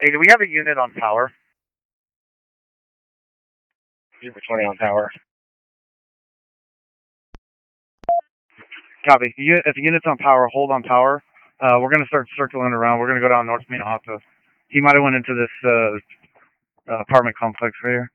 Hey, do we have a unit on power? 20 on power. Copy. If the unit's on power, hold on power. We're going to start circling around. We're going to go down North Minahata. He might have went into this apartment complex right here.